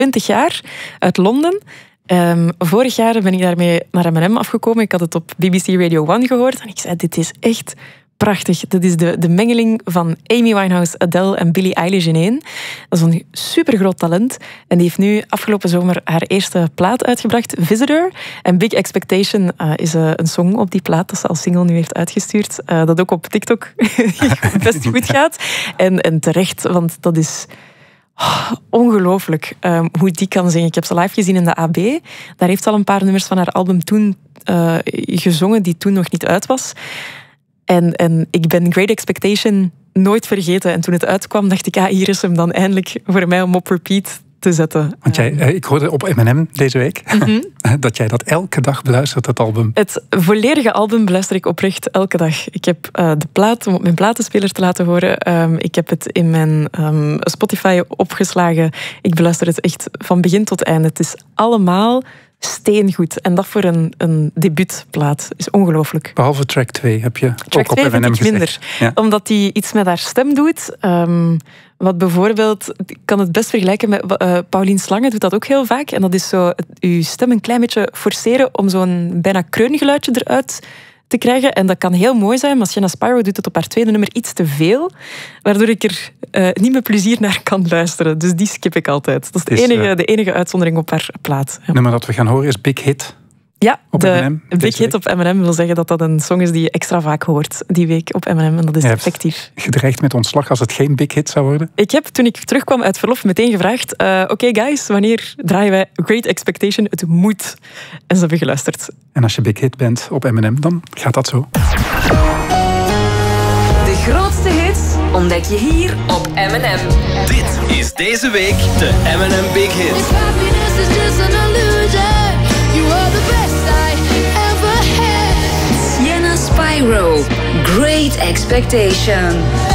20 jaar uit Londen. Vorig jaar ben ik daarmee naar M&M afgekomen. Ik had het op BBC Radio 1 gehoord. En ik zei, dit is echt prachtig. Dat is de mengeling van Amy Winehouse, Adele en Billie Eilish in één. Dat is een supergroot talent. En die heeft nu afgelopen zomer haar eerste plaat uitgebracht, Visitor. En Big Expectation is een song op die plaat dat ze als single nu heeft uitgestuurd. Dat ook op TikTok best goed gaat. En terecht, want dat is ongelooflijk hoe die kan zingen. Ik heb ze live gezien in de AB. Daar heeft ze al een paar nummers van haar album toen gezongen, die toen nog niet uit was. En ik ben Great Expectation nooit vergeten. En toen het uitkwam, dacht ik, hier is hem dan eindelijk voor mij om op repeat te zetten. Want ik hoorde op M&M deze week dat jij dat elke dag beluistert, dat album. Het volledige album beluister ik oprecht elke dag. Ik heb de plaat om op mijn platenspeler te laten horen. Ik heb het in mijn Spotify opgeslagen. Ik beluister het echt van begin tot einde. Het is allemaal steengoed. En dat voor een debuutplaat is ongelooflijk. Behalve track 2 heb je track ook op M&M vind ik gezegd. minder. Ja. Omdat hij iets met haar stem doet. Wat bijvoorbeeld, ik kan het best vergelijken met Paulien Slange doet dat ook heel vaak. En dat is zo je stem een klein beetje forceren om zo'n bijna kreungeluidje eruit te krijgen. En dat kan heel mooi zijn, maar Sienna Spyro doet het op haar tweede nummer iets te veel, waardoor ik er niet met plezier naar kan luisteren. Dus die skip ik altijd. Dat is de enige uitzondering op haar plaat. Ja. Nummer dat we gaan horen is Big Hit. Ja, op de Big Hit op M&M wil zeggen dat dat een song is die je extra vaak hoort die week op M&M. En dat is effectief. Gedreigd met ontslag als het geen Big Hit zou worden? Ik heb, toen ik terugkwam uit verlof, meteen gevraagd, oké, guys, wanneer draaien wij Great Expectation? Het moet. En ze hebben geluisterd. En als je Big Hit bent op M&M, dan gaat dat zo. De grootste hits ontdek je hier op M&M. Dit is deze week de M&M Big Hit. Sienna Spyro, Great Expectation.